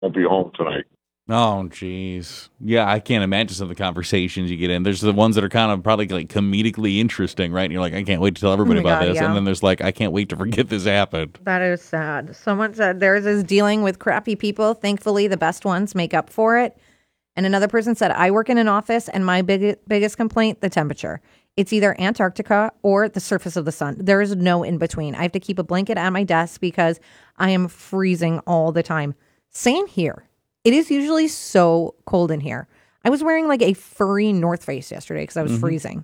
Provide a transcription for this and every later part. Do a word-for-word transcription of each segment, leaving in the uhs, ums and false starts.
won't be home tonight. Oh, jeez. Yeah, I can't imagine some of the conversations you get in. There's the ones that are kind of probably like comedically interesting, right? And you're like, I can't wait to tell everybody Oh my about God, this. yeah. And then there's like, I can't wait to forget this happened. That is sad. Someone said theirs is dealing with crappy people. Thankfully, the best ones make up for it. And another person said, I work in an office and my big, biggest complaint, the temperature. It's either Antarctica or the surface of the sun. There is no in between. I have to keep a blanket at my desk because I am freezing all the time. Same here. It is usually so cold in here. I was wearing like a furry North Face yesterday because I was mm-hmm. freezing.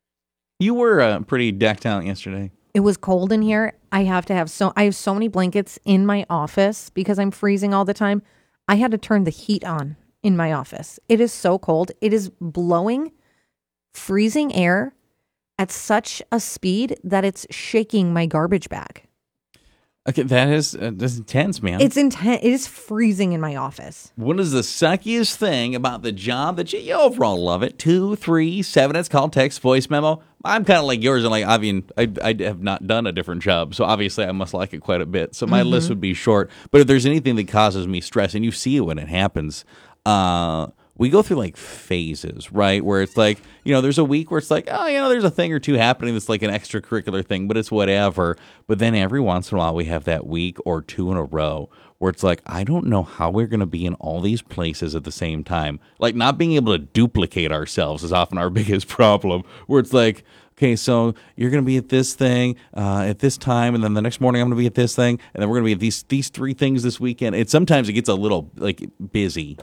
You were uh, pretty decked out yesterday. It was cold in here. I have to have so I have so many blankets in my office because I'm freezing all the time. I had to turn the heat on in my office. It is so cold. It is blowing freezing air at such a speed that it's shaking my garbage bag. Okay, that is uh, that's intense, man. It's intense. It is freezing in my office. What is the suckiest thing about the job that you, you overall love it? Two, three, seven. It's called text, voice memo. I'm kind of like yours, and like I mean, I, I have not done a different job, so obviously I must like it quite a bit. So my mm-hmm. list would be short. But if there's anything that causes me stress, and you see it when it happens, uh, we go through like phases, right? Where it's like, you know, there's a week where it's like, oh, you know, there's a thing or two happening that's like an extracurricular thing, but it's whatever. But then every once in a while we have that week or two in a row where it's like, I don't know how we're going to be in all these places at the same time. Like not being able to duplicate ourselves is often our biggest problem, where it's like, okay, so you're going to be at this thing uh, at this time, and then the next morning I'm going to be at this thing, and then we're going to be at these these three things this weekend. It sometimes it gets a little like busy.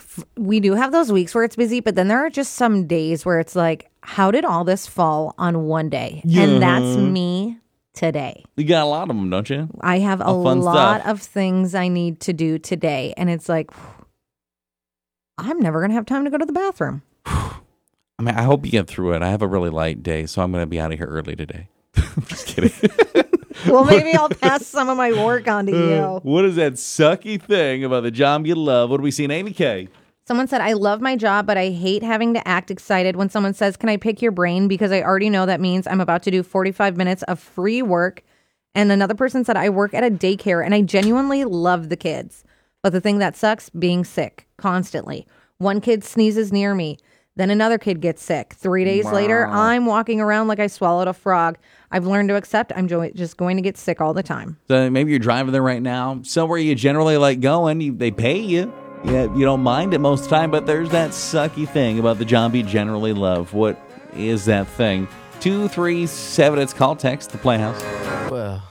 We do have those weeks where it's busy, but then there are just some days where it's like, how did all this fall on one day? Yeah. And that's me today. You got a lot of them, don't you? I have a lot stuff. of things I need to do today. And it's like, I'm never going to have time to go to the bathroom. I mean, I hope you get through it. I have a really light day, so I'm going to be out of here early today. Just kidding. Well, maybe I'll pass some of my work on to you. Uh, what is that sucky thing about the job you love? What do we see in Amy K? Someone said, I love my job, but I hate having to act excited when someone says, can I pick your brain? Because I already know that means I'm about to do forty-five minutes of free work. And another person said, I work at a daycare and I genuinely love the kids. But the thing that sucks, being sick constantly. One kid sneezes near me. Then another kid gets sick. Three days wow. later, I'm walking around like I swallowed a frog. I've learned to accept I'm jo- just going to get sick all the time. So maybe you're driving there right now. Somewhere you generally like going. You, they pay you. Yeah, you don't mind it most of the time, but there's that sucky thing about the job you generally love. What is that thing? Two, three, seven. It's called text, the Playhouse. Well.